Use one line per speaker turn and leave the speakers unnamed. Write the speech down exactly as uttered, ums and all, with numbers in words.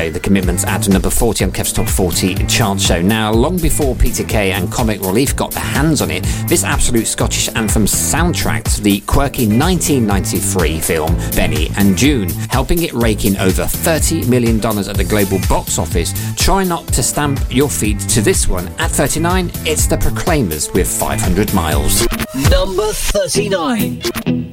Show. The Commitments at number forty on Kev's Top forty chart show. Now, long before Peter Kay and Comic Relief got their hands on it, this absolute Scottish anthem soundtracked the quirky nineteen ninety-three film Benny and June, helping it rake in over thirty million dollars at the global box office. Try not to stamp your feet to this one. At thirty-nine, it's the Proclaimers with five hundred miles.
Number thirty-nine.